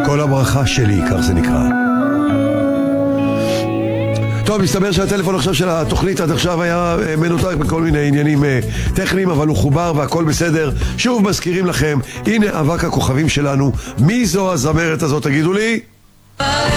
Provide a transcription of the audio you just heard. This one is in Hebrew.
כל הברכה שלי, כך זה נקרא. טוב, מסתבר שהטלפון עכשיו של התוכנית עד עכשיו היה מנותק בכל מיני עניינים טכניים, אבל הוא חובר והכל בסדר. שוב מזכירים לכם, הנה אבק הכוכבים שלנו. מי זו הזמרת הזאת, תגידו לי?